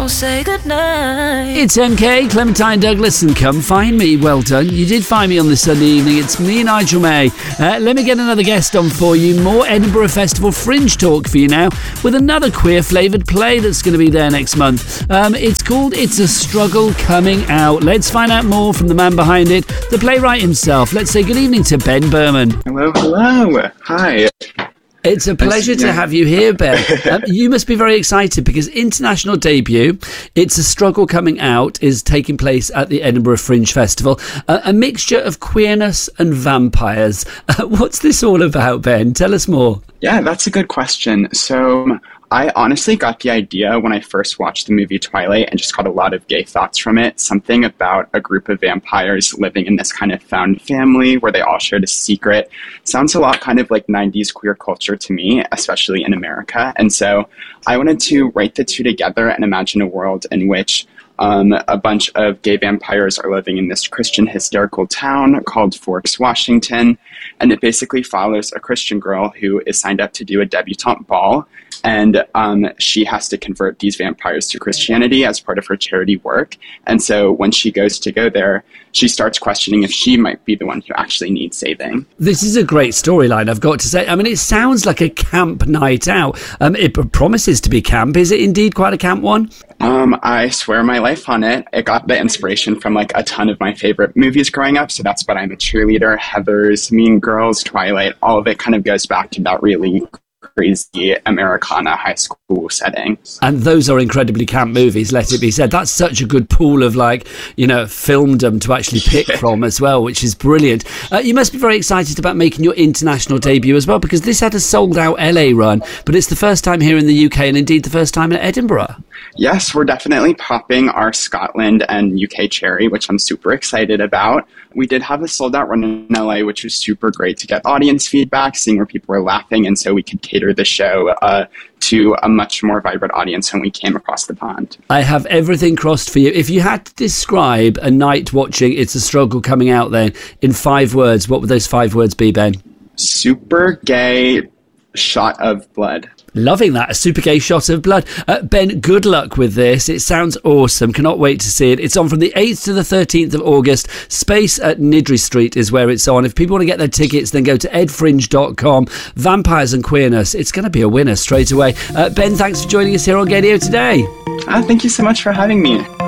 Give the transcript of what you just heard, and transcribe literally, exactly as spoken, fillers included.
Don't say goodnight. It's M K, Clementine Douglas, and Come Find Me. Well done. You did find me on this Sunday evening. It's me, Nigel May. Uh, let me get another guest on for you. More Edinburgh Festival Fringe talk for you now, with another queer-flavoured play that's going to be there next month. Um, it's called It's a Struggle Coming Out. Let's find out more from the man behind it, the playwright himself. Let's say good evening to Ben Berman. Hello, hello. Hi. It's a pleasure to have you here, Ben. Um, you must be very excited because international debut, It's a Struggle Coming Out, is taking place at the Edinburgh Fringe Festival. Uh, a mixture of queerness and vampires. Uh, what's this all about, Ben? Tell us more. Yeah, that's a good question. So I honestly got the idea when I first watched the movie Twilight and just got a lot of gay thoughts from it. Something about a group of vampires living in this kind of found family where they all shared a secret. Sounds a lot kind of like nineties queer culture to me, especially in America. And so I wanted to write the two together and imagine a world in which Um, a bunch of gay vampires are living in this Christian hysterical town called Forks, Washington, and it basically follows a Christian girl who is signed up to do a debutante ball, and um, she has to convert these vampires to Christianity as part of her charity work. And so when she goes to go there, she starts questioning if she might be the one who actually needs saving. This is a great storyline, I've got to say. I mean, it sounds like a camp night out. Um, it promises to be camp. Is it indeed quite a camp one? Um, I swear my life on it. It got the inspiration from like a ton of my favorite movies growing up. So that's But I'm a Cheerleader, Heathers, Mean Girls, Twilight. All of it kind of goes back to that really crazy Americana high school setting. And those are incredibly camp movies, let it be said. That's such a good pool of, like, you know, filmdom to actually pick from as well, which is brilliant. Uh, you must be very excited about making your international debut as well, because this had a sold-out L A run, but it's the first time here in the U K and indeed the first time in Edinburgh. Yes, we're definitely popping our Scotland and U K cherry, which I'm super excited about. We did have a sold-out run in L A, which was super great to get audience feedback, seeing where people were laughing, and so we could cater the show uh, to a much more vibrant audience when we came across the pond. I have everything crossed for you. If you had to describe a night watching It's a Struggle Coming Out then in five words, what would those five words be, Ben? Super gay shot of blood. Loving that, a super gay shot of blood. Uh, Ben, good luck with this. It sounds awesome. Cannot wait to see it. It's on from the eighth to the thirteenth of August. Space at Nidri Street is where it's on. If people want to get their tickets, then go to edfringe dot com. Vampires and queerness. It's going to be a winner straight away. Uh, Ben, thanks for joining us here on Gaydio today. Ah, thank you so much for having me.